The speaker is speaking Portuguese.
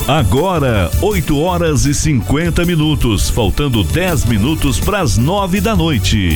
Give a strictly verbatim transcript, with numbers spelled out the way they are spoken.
Agora, oito horas e cinquenta minutos, faltando dez minutos para as nove da noite.